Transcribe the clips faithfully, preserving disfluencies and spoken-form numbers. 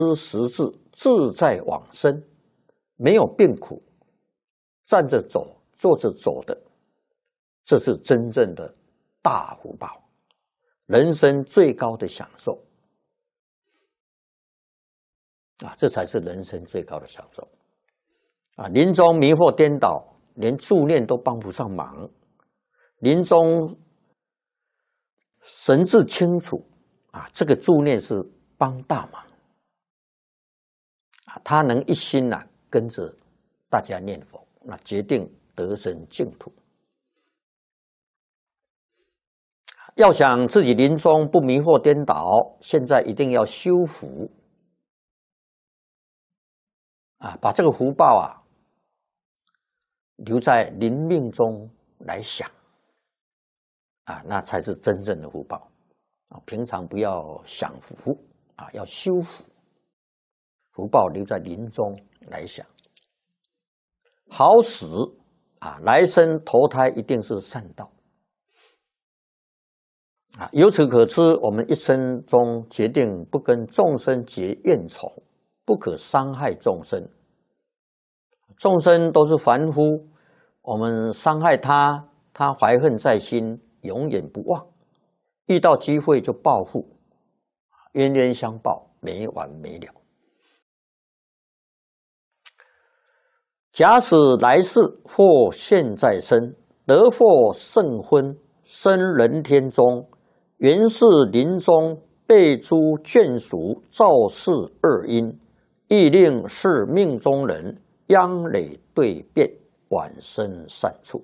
识字自在往生，没有病苦，站着走、坐着走的，这是真正的大福报，人生最高的享受啊！这才是人生最高的享受啊！临终迷惑颠倒，连助念都帮不上忙；临终神志清楚啊，这个助念是帮大忙啊！他能一心呐、啊、跟着大家念佛，那决定得生净土。要想自己临终不迷惑颠倒，现在一定要修福啊，把这个福报啊留在临命中来想啊，那才是真正的福报啊！平常不要享福啊，要修福，福报留在临终来想，好使啊，来生投胎一定是善道。啊，由此可知，我们一生中决定不跟众生结怨仇，不可伤害众生。众生都是凡夫，我们伤害他，他怀恨在心，永远不忘，遇到机会就报复，冤冤相报，没完没了。假使来世或现在生，得获圣婚，生人天中。原是临终备诸眷属造事二因，亦令是命中人央累对变，晚生善处。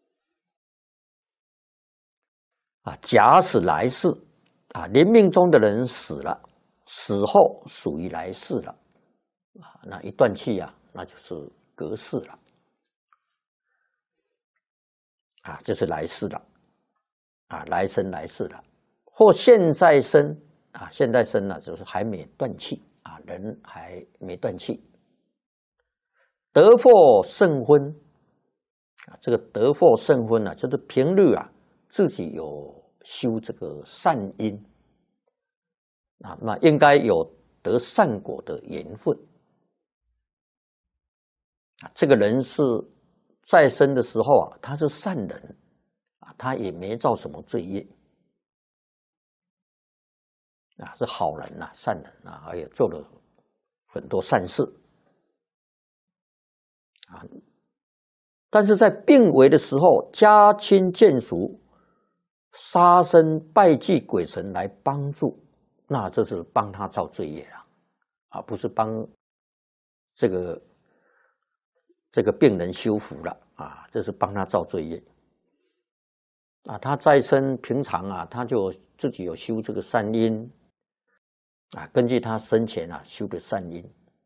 啊，假使来世啊，临命中的人死了，死后属于来世了啊，那一断气啊，那就是隔世了啊，这是来世了啊，来生来世了。或现在生啊，现在生呢，就是还没断气啊，人还没断气。得获圣婚啊，这个得获圣婚呢、啊，就是平日啊自己有修这个善因啊，那应该有得善果的缘分啊。这个人是在生的时候啊，他是善人啊，他也没造什么罪业。啊，是好人呐、啊，善人啊，而且做了很多善事啊。但是在病危的时候，家亲眷属杀生拜祭鬼神来帮助，那这是帮他造罪业了啊，不是帮这个这个病人修福了啊，这是帮他造罪业啊。他在生平常啊，他就自己有修这个善因。啊，根据他生前啊修的善因，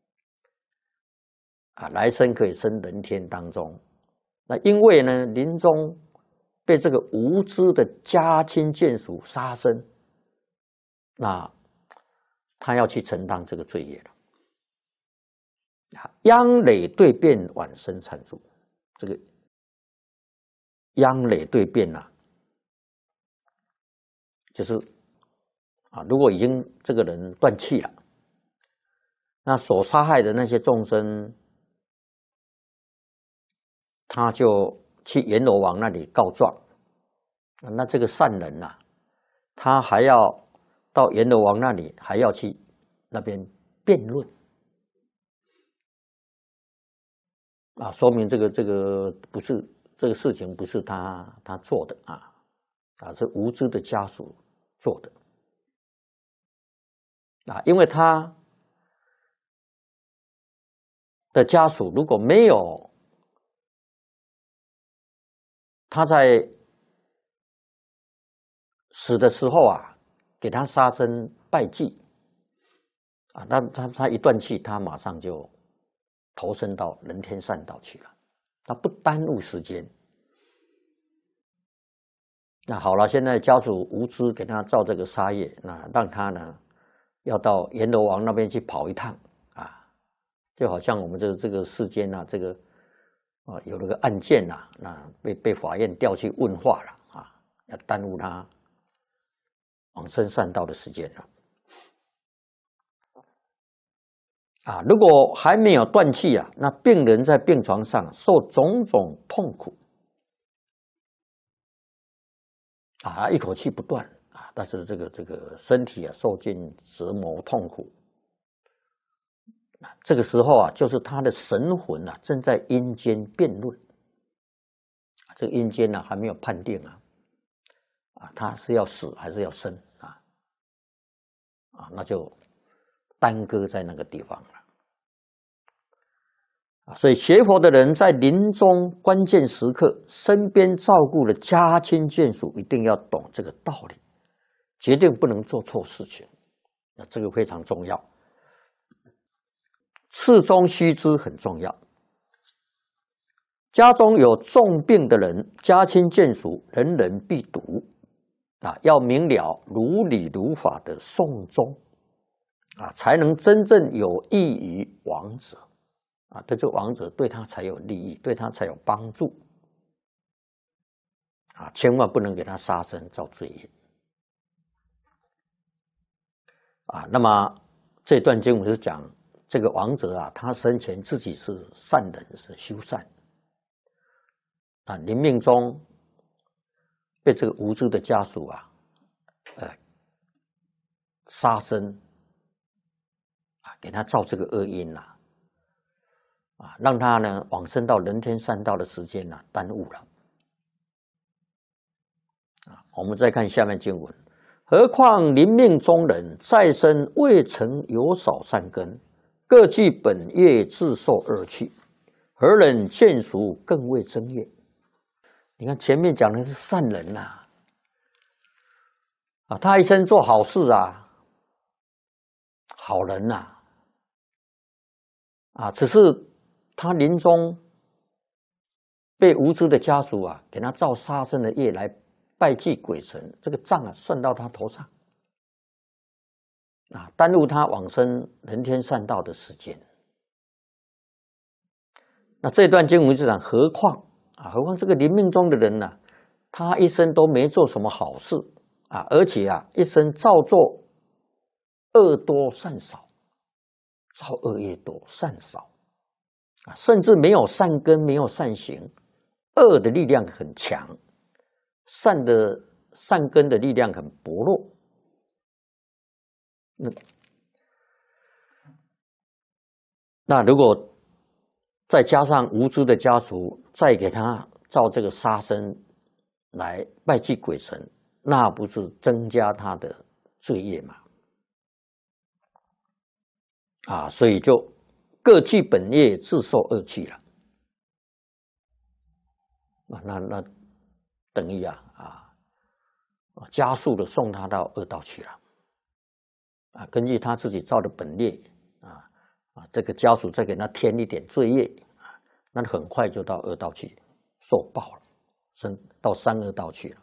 啊，来生可以生人天当中。那因为呢，临终被这个无知的家亲眷属杀生，那他要去承担这个罪业了。啊，央累对变，晚生惨处。这个央累对变呐、啊，就是。啊，如果已经这个人断气了，那所杀害的那些众生，他就去阎罗王那里告状。那这个善人呐、啊，他还要到阎罗王那里，还要去那边辩论啊，说明这个这个不是这个事情不是他他做的啊，啊是无知的家属做的。啊，因为他的家属如果没有他在死的时候啊，给他杀生拜祭啊，那他他一断气，他马上就投身到人天善道去了，他不耽误时间。那好了，现在家属无知给他造这个杀业，那让他呢？要到阎罗王那边去跑一趟啊，就好像我们这个这个世间啊，这个啊有了个案件呐、啊，那被被法院调去问话了啊，要耽误他往生善道的时间了。 啊，如果还没有断气啊，那病人在病床上受种种痛苦啊，一口气不断啊，但是这个这个身体啊受尽折磨痛苦。这个时候啊，就是他的神魂啊正在阴间辩论，这个阴间呢、啊、还没有判定啊，啊，他是要死还是要生啊？啊，那就耽搁在那个地方了。啊，所以学佛的人在临终关键时刻，身边照顾的家亲眷属一定要懂这个道理，决定不能做错事情。那这个非常重要。次中须知很重要。家中有重病的人，家亲眷属人人必读啊，要明了如理如法的诵终啊，才能真正有益于亡者。啊，对这个亡者对他才有利益，对他才有帮助啊！千万不能给他杀生造罪业啊！那么这段经文是讲这个亡者啊，他生前自己是善人，是修善啊，临命中被这个无知的家属啊，呃，杀生啊，给他造这个恶因呐、啊。啊，让他呢往生到人天善道的时间呢、啊、耽误了。啊，我们再看下面经文，何况临命中人再生未曾有少善根，各具本业自受恶趣，何忍见俗更为增业？你看前面讲的是善人呐、啊，啊，他一生做好事啊，好人呐、啊，啊，只是。他临终被无知的家属啊，给他造杀生的业来拜祭鬼神，这个账啊算到他头上，啊，耽误他往生人天善道的时间。那这段经文是讲，何况啊，何况这个临命中的人呢、啊，他一生都没做什么好事啊，而且啊，一生造作恶多善少，造恶业多，善少。啊，甚至没有善根，没有善行，恶的力量很强，善的善根的力量很薄弱。那那如果再加上无知的家属，再给他造这个杀生来拜祭鬼神，那不是增加他的罪业吗？啊，所以就。各具本业，自受恶趣了啊！那那等于啊啊，加速的送他到恶道去了啊！根据他自己造的本业啊啊，这个家属再给他添一点罪业啊，那很快就到恶道去受报了，升到三恶道去了。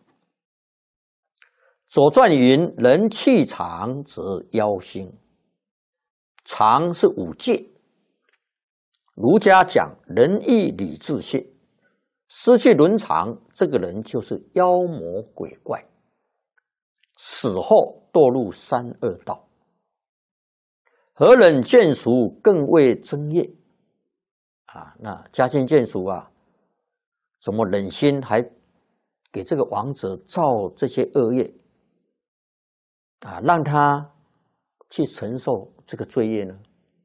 左传云：“人气长则夭星，长是五戒。”儒家讲仁义礼智信，失去伦常，这个人就是妖魔鬼怪，死后堕入三恶道。何忍眷属更为增业啊？那家亲眷属啊，怎么忍心还给这个亡者造这些恶业啊，让他去承受这个罪业呢？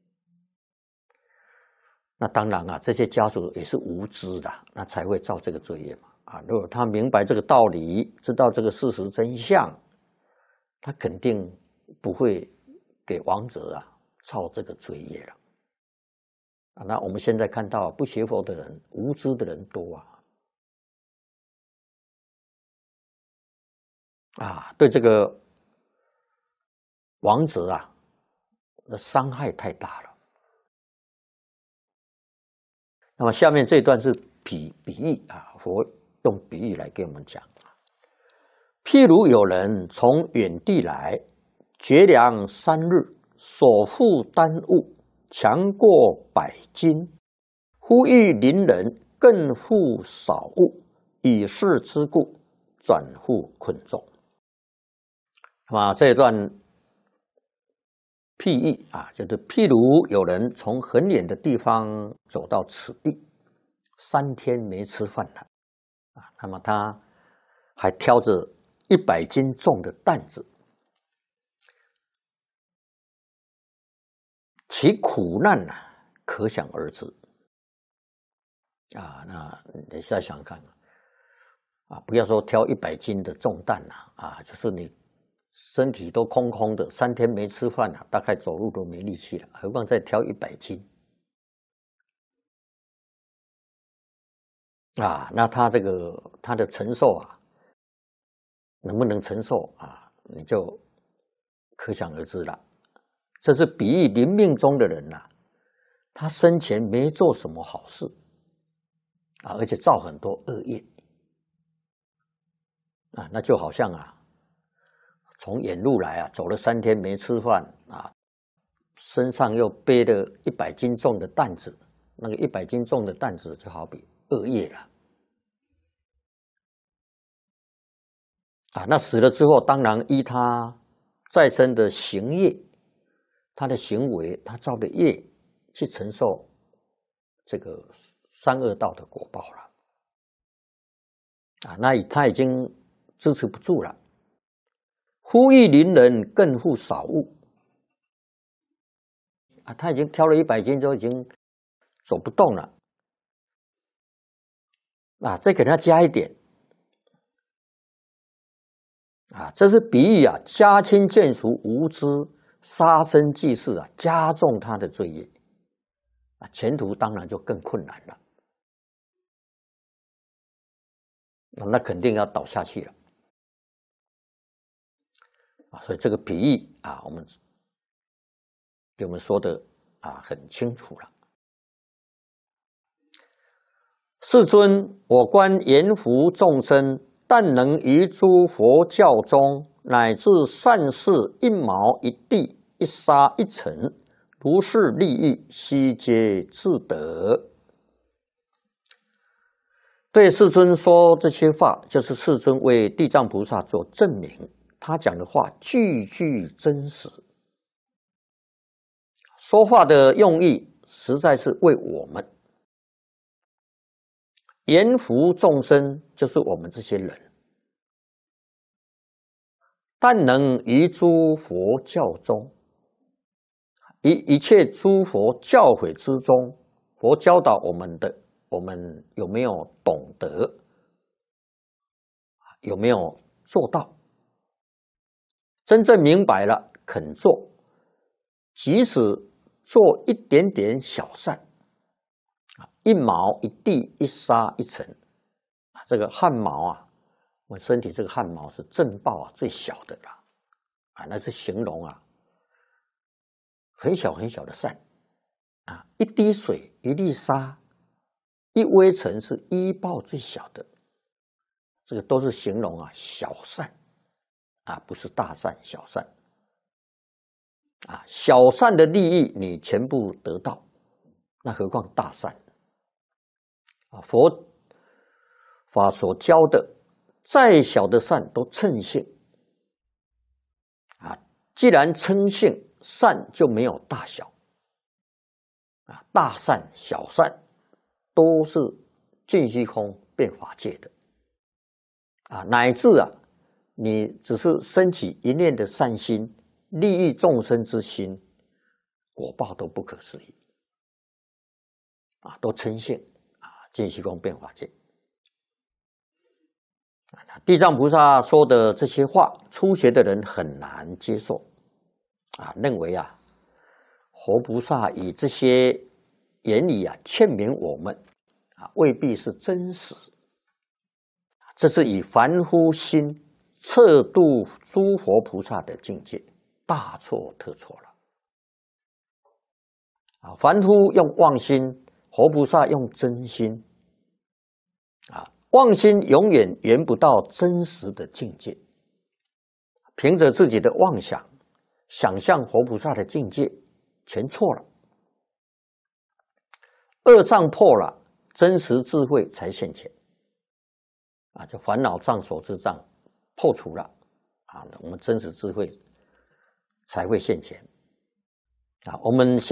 那当然啊，这些家属也是无知的，那才会造这个罪业嘛。啊，如果他明白这个道理，知道这个事实真相，他肯定不会给亡者啊造这个罪业了。啊，那我们现在看到不学佛的人、无知的人多啊，啊，对这个亡者啊，那伤害太大了。那么下面这一段是比比喻啊，佛用比喻来给我们讲。譬如有人从远地来，绝粮三日，所负担物强过百斤，忽遇邻人更负少物，以是之故，转负困重。那么这一段譬喻啊，就是譬如有人从很远的地方走到此地，三天没吃饭了啊，那么他还挑着一百斤重的担子，其苦难呐、啊，可想而知啊。那你再想看啊，不要说挑一百斤的重担呐啊，就是你身体都空空的，三天没吃饭了，大概走路都没力气了，何况再挑一百斤啊？那他这个他的承受啊，能不能承受啊？你就可想而知了。这是比喻临命中的人呐、啊，他生前没做什么好事啊，而且造很多恶业啊，那就好像啊，从远路来啊，走了三天没吃饭啊，身上又背了一百斤重的担子，那个一百斤重的担子就好比恶业了啊。那死了之后，当然依他再生的行业，他的行为，他造的业，去承受这个三恶道的果报了啊。那他已经支持不住了。忽欲邻人，更复少物啊，他已经挑了一百斤，就已经走不动了啊，再给他加一点啊，这是比喻啊，家亲眷属无知，杀生济世啊，加重他的罪业啊，前途当然就更困难了，那肯定要倒下去了啊，所以这个比喻啊，我们给我们说的啊很清楚了。世尊，我观阎浮众生，但能于诸佛教中，乃至善事一毛一地一沙一尘，如是利益，悉皆自得。对世尊说这些话，就是世尊为地藏菩萨做证明，他讲的话句句真实，说话的用意实在是为我们。阎浮众生就是我们这些人，但能于诸佛教中，于一切诸佛教诲之中，佛教导我们的，我们有没有懂得？有没有做到？真正明白了，肯做，即使做一点点小善，一毛一地一沙一尘，这个汗毛啊，我们身体这个汗毛是正报啊最小的啦，啊，那是形容啊很小很小的善啊，一滴水一粒沙一微尘是依报最小的，这个都是形容啊小善啊，不是大善小善啊，小善的利益你全部得到，那何况大善啊？佛法所教的再小的善都称性啊，既然称性，善就没有大小啊，大善小善都是尽虚空变法界的啊，乃至啊，你只是升起一念的善心，利益众生之心，果报都不可思议啊，都称性啊，尽虚空变法界。地藏菩萨说的这些话，初学的人很难接受啊，认为啊，活菩萨以这些言语啊劝勉我们啊，未必是真实。这是以凡夫心测度诸佛菩萨的境界，大错特错了啊！凡夫用妄心，活菩萨用真心啊。妄心永远圆不到真实的境界，凭着自己的妄想，想象活菩萨的境界，全错了。恶障破了，真实智慧才现前啊！就烦恼障、所知障破除了啊，我们真实智慧才会现前啊，我们。